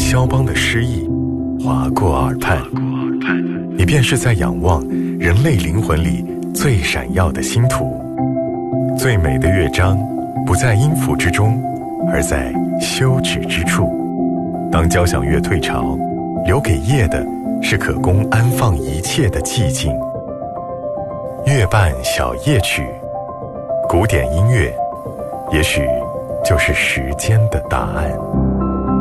肖邦的诗意划过耳畔，你便是在仰望人类灵魂里最闪耀的星图。最美的乐章不在音符之中，而在休止之处。当交响乐退潮，留给夜的是可供安放一切的寂静。乐伴小夜曲，古典音乐也许就是时间的答案。